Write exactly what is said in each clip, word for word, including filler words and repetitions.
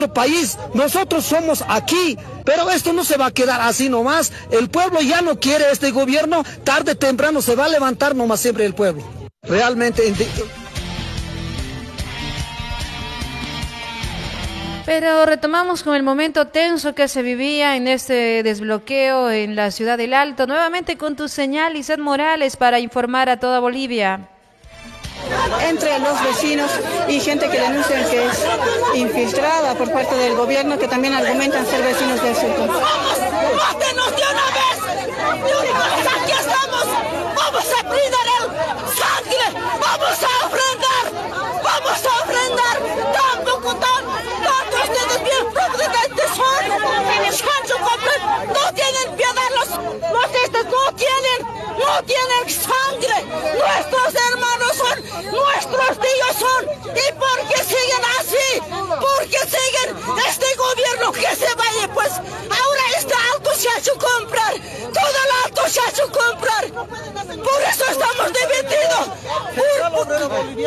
país, nosotros somos aquí, pero esto no se va a quedar así nomás. El pueblo ya no quiere este gobierno, tarde o temprano se va a levantar nomás siempre el pueblo. Realmente. Pero retomamos con el momento tenso que se vivía en este desbloqueo en la ciudad del Alto. Nuevamente con tu señal, Lizeth Morales, para informar a toda Bolivia. Entre los vecinos y gente que denuncian que es infiltrada por parte del gobierno, que también argumentan ser vecinos del Surco. ¡Mátenos de una vez! ¡De una vez! ¡Aquí estamos! ¡Vamos a brindar el sangre! ¡Vamos a ofrendar! ¡Vamos a ofrendar! ¡Tampoco tan! ¡Tanto ustedes bien providentes son! ¡Chancho completo! ¡No tienen piedad! Los, los estos no tienen! ¡No tienen sangre! ¡Nuestros hermanos son! ¡Nuestros tíos son! ¿Y por qué siguen así? ¿Por qué siguen este gobierno que se vaya? Pues ahora este Alto se ha hecho comprar. Todo el Alto se ha hecho comprar. Por eso estamos divididos. Por, por,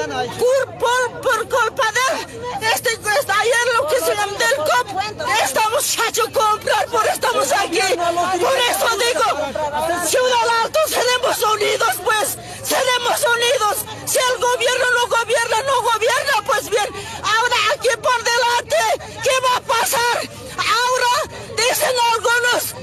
por, por, por culpa de este, este, ayer lo que se llama del C O P. Estamos se ha hecho comprar. Por eso estamos aquí. Por eso digo, Ciudad Alto, seremos unidos, pues. Seremos unidos. Si el gobierno no gobierna, no gobierna, pues bien. Ahora aquí por delante, ¿qué va a pasar? Ahora dicen algunos,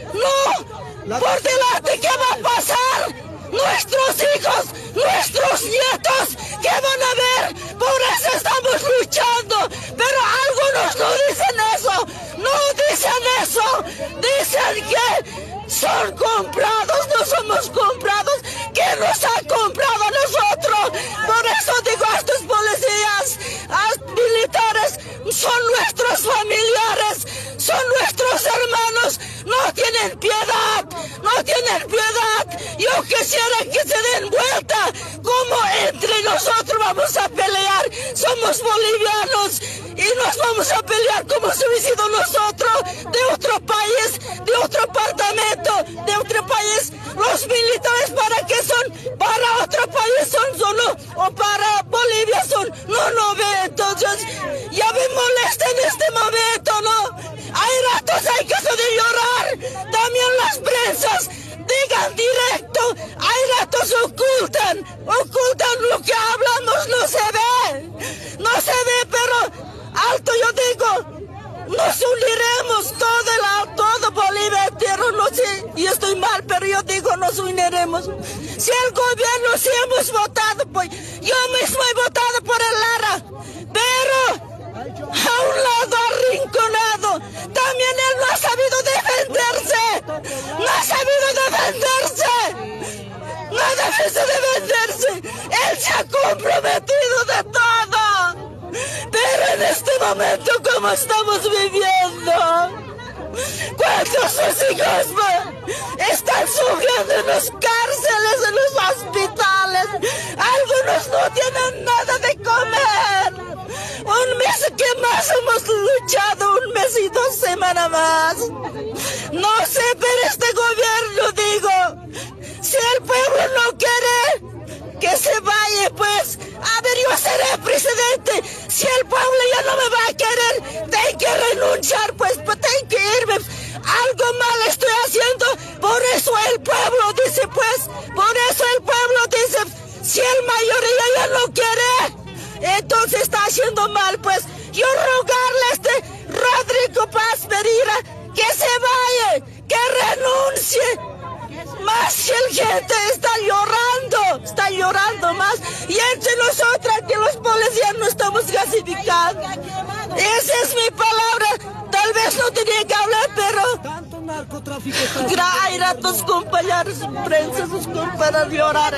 no, por delante, ¿qué va a pasar? Nuestros hijos, nuestros nietos, ¿qué van a ver? Por eso estamos luchando. Pero algunos no dicen eso, no dicen eso. Dicen que son comprados, no somos comprados. ¿Quién nos ha comprado a nosotros? Por eso digo a estos policías, a militares, son nuestros familiares, son nuestros hermanos, no tienen piedad, no tienen piedad. Yo quisiera que se den vuelta, como entre nosotros vamos a pelear, somos bolivianos y nos vamos a pelear como si hubiese sido nosotros de otro país, de otro apartamento, de otro país. Los militares, ¿para qué son? Para otro país son solo, o para Bolivia son, no, no ve. Entonces ya me molesta en este momento, ¿no? Hay ratos, hay caso de llorar. También las prensas digan directo, hay ratos ocultan, ocultan lo que hablamos, no se ve, no se ve, pero alto yo digo, nos uniremos todo el todo Bolivia entero, no sé, y estoy mal, pero yo digo nos uniremos. Si el gobierno, si hemos votado, pues yo mismo he votado por el Lara, pero a un lado arrinconado, también él no ha sabido defenderse, no ha sabido defenderse, no ha sabido defenderse, él se ha comprometido de todo. Pero en este momento, ¿cómo estamos viviendo? ¿Cuántos sus hijos están sufriendo en las cárceles, en los hospitales? Algunos no tienen nada de comer. Un mes que más hemos luchado, un mes y dos semanas más. No sé, pero este gobierno, digo, si el pueblo no quiere que se vaya, pues, a ver, yo seré presidente. Si el pueblo ya no me va a querer, tengo que renunciar, pues, pues tengo que irme. Algo mal estoy haciendo, por eso el pueblo dice, pues, por eso el pueblo dice, si el mayoría ya no quiere, entonces está haciendo mal, pues. Yo rogarle a este Rodrigo Paz Pereira que se vaya, que renuncie. Más si el gente está llorando, está llorando más. Y entre nosotras que los policías no estamos gasificados. Esa es mi palabra. Tal vez no tenía que hablar, pero hay ratos compañeros, prensa, sus compañeros llorar.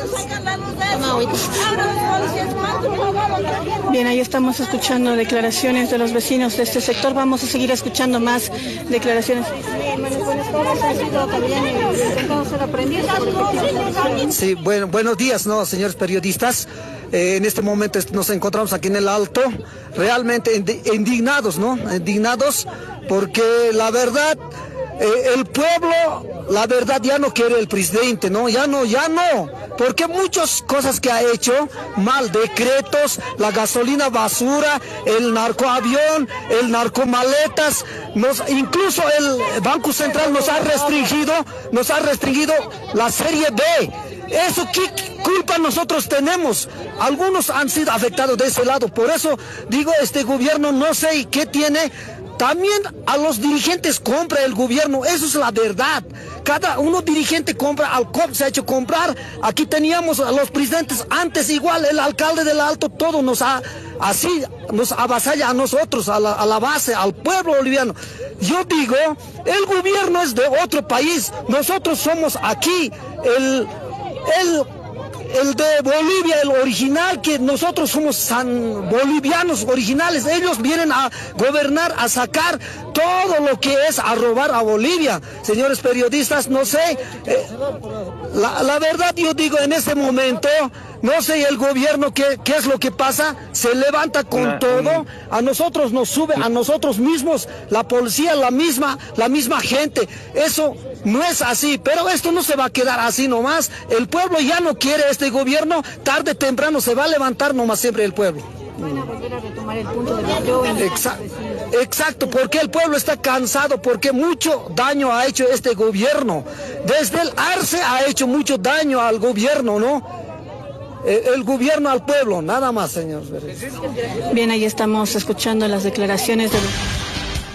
Bien, ahí estamos escuchando declaraciones de los vecinos de este sector. Vamos a seguir escuchando más declaraciones. Sí, bueno, buenos días, ¿no, señores periodistas? Eh, en este momento nos encontramos aquí en el Alto, realmente indignados, ¿no? Indignados porque la verdad, eh, el pueblo la verdad ya no quiere el presidente, ¿no? Ya no, ya no. Porque muchas cosas que ha hecho, mal decretos, la gasolina basura, el narcoavión, el narcomaletas, nos, incluso el Banco Central nos ha restringido, nos ha restringido la serie B. Eso, ¿qué culpa nosotros tenemos? Algunos han sido afectados de ese lado, por eso digo, este gobierno no sé qué tiene. También a los dirigentes compra el gobierno, eso es la verdad. Cada uno dirigente compra, al C O P se ha hecho comprar. Aquí teníamos a los presidentes antes igual, el alcalde del Alto, todo nos ha, así, nos avasalla a nosotros, a la, a la base, al pueblo boliviano. Yo digo, el gobierno es de otro país, nosotros somos aquí, el, el, el de Bolivia, el original, que nosotros somos san bolivianos originales, ellos vienen a gobernar, a sacar todo lo que es a robar a Bolivia. Señores periodistas, no sé, eh, la, la verdad yo digo en este momento, no sé el gobierno qué, qué es lo que pasa, se levanta con todo, a nosotros nos sube, a nosotros mismos, la policía, la misma, la misma gente, eso no es así, pero esto no se va a quedar así nomás, el pueblo ya no quiere este gobierno, tarde o temprano se va a levantar nomás siempre el pueblo. Van a volver a retomar el punto de vista. Exacto, exacto, porque el pueblo está cansado, porque mucho daño ha hecho este gobierno, desde el Arce ha hecho mucho daño al gobierno, ¿no? El gobierno al pueblo, nada más, señor. Bien, ahí estamos escuchando las declaraciones de los...